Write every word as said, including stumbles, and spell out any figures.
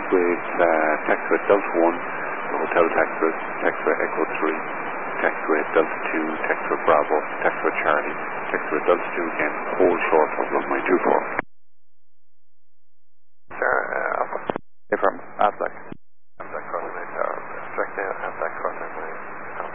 with uh, taxiway Delta one, the hotel taxiway, taxiway Echo three, taxiway Delta two, taxiway Bravo, taxiway Charlie, taxiway Delta two again, hold short of runway two four. Sir, uh, Alpha. Hey, from Aflac. Aflac crossing, uh, direct Aflac crossing,